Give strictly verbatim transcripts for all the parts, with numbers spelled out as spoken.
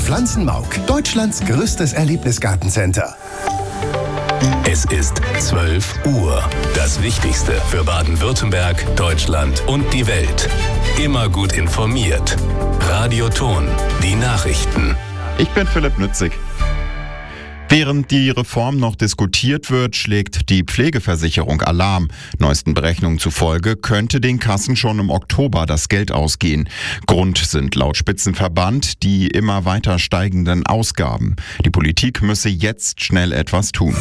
Pflanzenmauk, Deutschlands größtes Erlebnisgartencenter. Es ist zwölf Uhr. Das Wichtigste für Baden-Württemberg, Deutschland und die Welt. Immer gut informiert. Radio Ton, die Nachrichten. Ich bin Philipp Nützig. Während die Reform noch diskutiert wird, schlägt die Pflegeversicherung Alarm. Neuesten Berechnungen zufolge könnte den Kassen schon im Oktober das Geld ausgehen. Grund sind laut Spitzenverband die immer weiter steigenden Ausgaben. Die Politik müsse jetzt schnell etwas tun.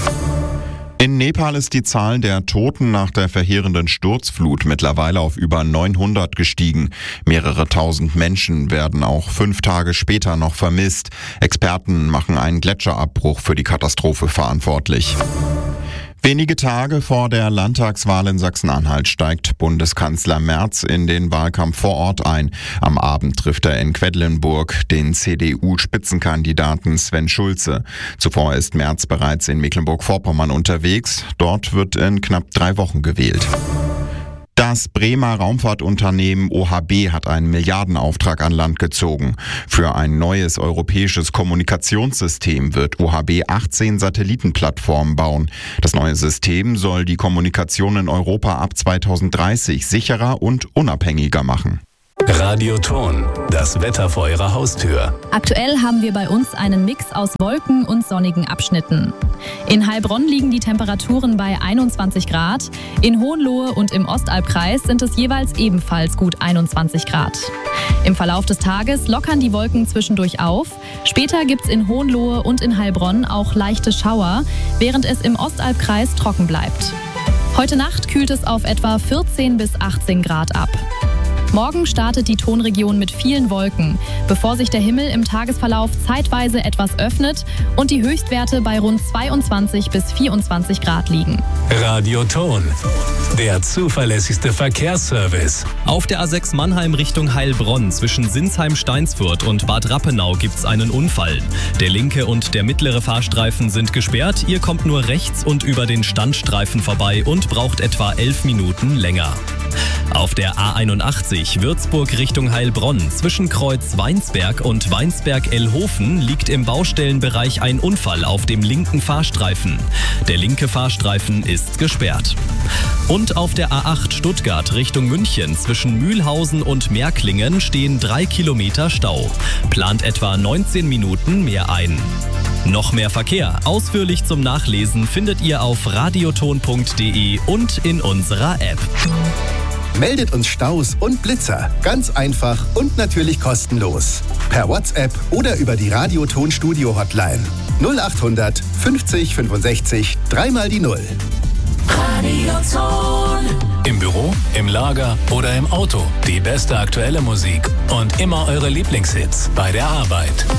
In Nepal ist die Zahl der Toten nach der verheerenden Sturzflut mittlerweile auf über neunhundert gestiegen. Mehrere tausend Menschen werden auch fünf Tage später noch vermisst. Experten machen einen Gletscherabbruch für die Katastrophe verantwortlich. Wenige Tage vor der Landtagswahl in Sachsen-Anhalt steigt Bundeskanzler Merz in den Wahlkampf vor Ort ein. Am Abend trifft er in Quedlinburg den C D U-Spitzenkandidaten Sven Schulze. Zuvor ist Merz bereits in Mecklenburg-Vorpommern unterwegs. Dort wird in knapp drei Wochen gewählt. Das Bremer Raumfahrtunternehmen O H B hat einen Milliardenauftrag an Land gezogen. Für ein neues europäisches Kommunikationssystem wird O H B achtzehn Satellitenplattformen bauen. Das neue System soll die Kommunikation in Europa ab zweitausenddreißig sicherer und unabhängiger machen. Radio Ton, das Wetter vor Ihrer Haustür. Aktuell haben wir bei uns einen Mix aus Wolken und sonnigen Abschnitten. In Heilbronn liegen die Temperaturen bei einundzwanzig Grad. In Hohenlohe und im Ostalbkreis sind es jeweils ebenfalls gut einundzwanzig Grad. Im Verlauf des Tages lockern die Wolken zwischendurch auf. Später gibt es in Hohenlohe und in Heilbronn auch leichte Schauer, während es im Ostalbkreis trocken bleibt. Heute Nacht kühlt es auf etwa vierzehn bis achtzehn Grad ab. Morgen startet die Tonregion mit vielen Wolken, bevor sich der Himmel im Tagesverlauf zeitweise etwas öffnet und die Höchstwerte bei rund zweiundzwanzig bis vierundzwanzig Grad liegen. Radio Ton, der zuverlässigste Verkehrsservice. Auf der A sechs Mannheim Richtung Heilbronn zwischen Sinsheim-Steinsfurt und Bad Rappenau gibt's einen Unfall. Der linke und der mittlere Fahrstreifen sind gesperrt. Ihr kommt nur rechts und über den Standstreifen vorbei und braucht etwa elf Minuten länger. Auf der A einundachtzig Würzburg Richtung Heilbronn zwischen Kreuz Weinsberg und Weinsberg-Ellhofen liegt im Baustellenbereich ein Unfall auf dem linken Fahrstreifen. Der linke Fahrstreifen ist gesperrt. Und auf der A acht Stuttgart Richtung München zwischen Mühlhausen und Märklingen stehen drei Kilometer Stau. Plant etwa neunzehn Minuten mehr ein. Noch mehr Verkehr, ausführlich zum Nachlesen, findet ihr auf radioton punkt de und in unserer App. Meldet uns Staus und Blitzer. Ganz einfach und natürlich kostenlos. Per WhatsApp oder über die Radioton Studio Hotline. null achthundert fünfzig fünfundsechzig dreimal die Null. Radioton. Im Büro, im Lager oder im Auto. Die beste aktuelle Musik und immer eure Lieblingshits bei der Arbeit.